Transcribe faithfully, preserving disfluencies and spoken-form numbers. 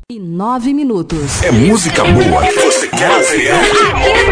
E nove minutos. É música boa que você quer ouvir.